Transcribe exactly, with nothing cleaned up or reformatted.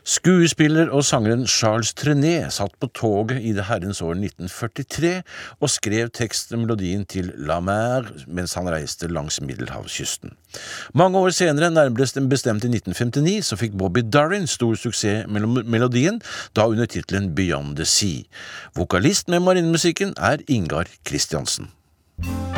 Skuespiller og sangeren Charles Trenet satt på toget i det herrens år nitten førtitre og skrev tekstmelodien til La Mer mens han reiste langs Middelhavskysten. Mange år senere, nærmest bestemt i nitten femtini, så fikk Bobby Darin stor suksess med melodien, da under titelen Beyond the Sea. Vokalist med marinemusikken er Ingar Kristiansen.